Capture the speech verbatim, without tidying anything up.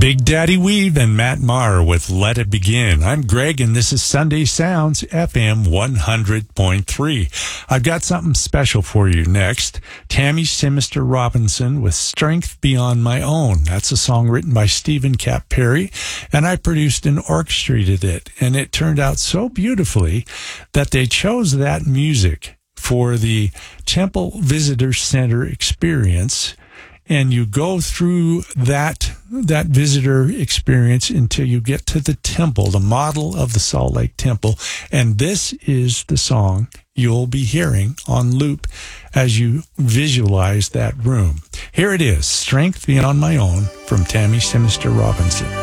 Big Daddy Weave and Matt Maher with Let It Begin. I'm Greg, and this is Sunday Sounds, F M one hundred point three. I've got something special for you next. Tammy Sinister Robinson with Strength Beyond My Own. That's a song written by Stephen Cap Perry, and I produced and orchestrated it. And it turned out so beautifully that they chose that music for the Temple Visitor Center experience. And you go through that that visitor experience until you get to the temple, the model of the Salt Lake Temple. And this is the song you'll be hearing on loop as you visualize that room. Here it is, Strength Beyond My Own from Tammy Sinister Robinson.